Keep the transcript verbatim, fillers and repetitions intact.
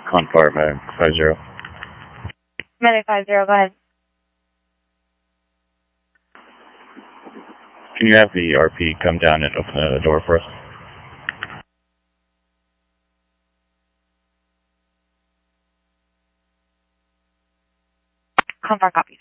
Confire Medic five zero. Medic five zero, go ahead. Can you have the R P come down and open the door for us? Confire, copy.